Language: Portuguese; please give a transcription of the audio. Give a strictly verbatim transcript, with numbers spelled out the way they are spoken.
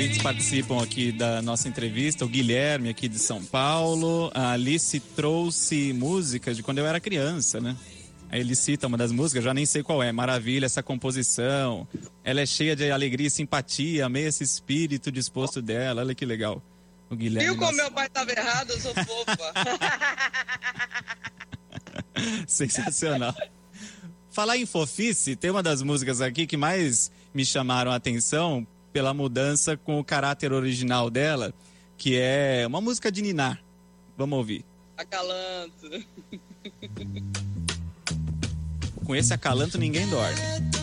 ouvintes participam aqui da nossa entrevista. O Guilherme, aqui de São Paulo. A Alice trouxe música de quando eu era criança, né? Aí ele cita uma das músicas, já nem sei qual é. Maravilha essa composição. Ela é cheia de alegria e simpatia. Amei esse espírito disposto dela. Olha que legal. O Guilherme. Viu como nossa... meu pai estava errado? Eu sou fofa. Sensacional. Falar em fofice, tem uma das músicas aqui que mais me chamaram a atenção pela mudança com o caráter original dela, que é uma música de ninar. Vamos ouvir. Acalanto. Com esse acalanto ninguém dorme.